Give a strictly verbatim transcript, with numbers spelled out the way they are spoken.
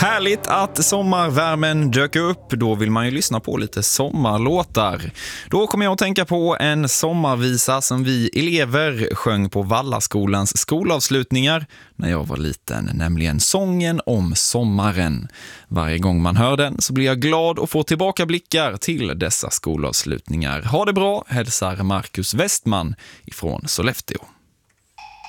Härligt att sommarvärmen dök upp. Då vill man ju lyssna på lite sommarlåtar. Då kommer jag att tänka på en sommarvisa som vi elever sjöng på Vallaskolans skolavslutningar när jag var liten, nämligen Sången om sommaren. Varje gång man hör den så blir jag glad och får tillbaka blickar till dessa skolavslutningar. Ha det bra, hälsar Marcus Westman ifrån Sollefteå.